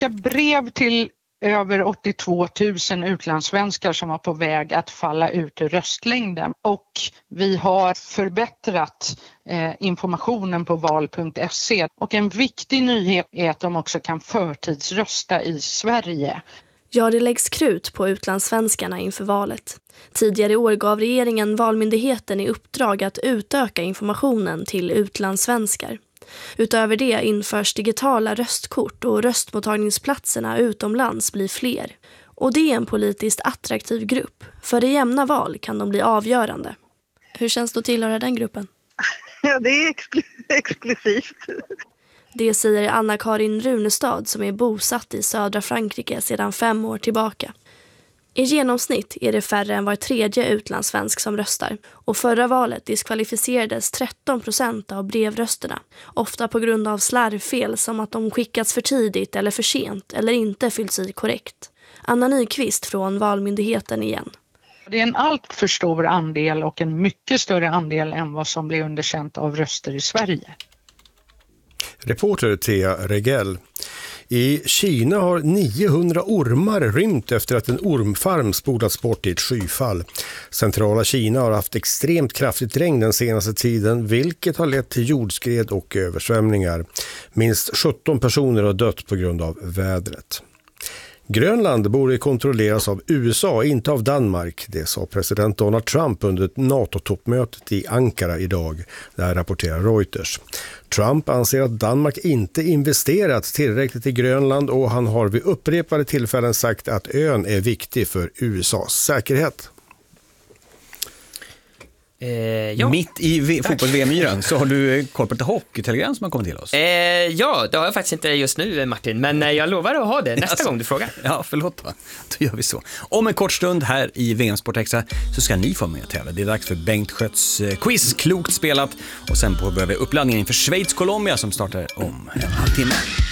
brev till över 82 000 utlandssvenskar som var på väg att falla ut ur röstlängden. Och vi har förbättrat informationen på val.se. Och en viktig nyhet är att de också kan förtidsrösta i Sverige. Ja, det läggs krut på utlandssvenskarna inför valet. Tidigare i år gav regeringen Valmyndigheten i uppdrag att utöka informationen till utlandssvenskar. Utöver det införs digitala röstkort och röstmottagningsplatserna utomlands blir fler. Och det är en politiskt attraktiv grupp. För i jämna val kan de bli avgörande. Hur känns det att tillhöra den gruppen? Ja, det är exklusivt. Det säger Anna-Karin Runestad som är bosatt i södra Frankrike sedan 5 år tillbaka. I genomsnitt är det färre än var tredje utlandssvensk som röstar. Och förra valet diskvalificerades 13% av brevrösterna. Ofta på grund av slarvfel som att de skickats för tidigt eller för sent eller inte fyllts i korrekt. Anna Nyqvist från Valmyndigheten igen. Det är en allt för stor andel och en mycket större andel än vad som blir underkänt av röster i Sverige. Reporter Thea Regell. I Kina har 900 ormar rymt efter att en ormfarm spolats bort i ett skyfall. Centrala Kina har haft extremt kraftigt regn den senaste tiden, vilket har lett till jordskred och översvämningar. Minst 17 personer har dött på grund av vädret. Grönland borde kontrolleras av USA, inte av Danmark. Det sa president Donald Trump under ett NATO-toppmötet i Ankara idag. Det här rapporterar Reuters. Trump anser att Danmark inte investerat tillräckligt i Grönland och han har vid upprepade tillfällen sagt att ön är viktig för USAs säkerhet. Ja. Mitt i fotbolls-VM-myran så har du koll på ett hockeytelegram som har kommit till oss. Ja, det har jag faktiskt inte just nu, Martin. Men jag lovar att ha det nästa gång du frågar. Ja, förlåt va. Då gör vi så. Om en kort stund här i VM Sport Extra så ska ni få med och tävla. Det är dags för Bengt Skötts quiz, klokt spelat. Och sen påbörjar vi uppladdningen inför Schweiz-Colombia som startar om en halvtimme.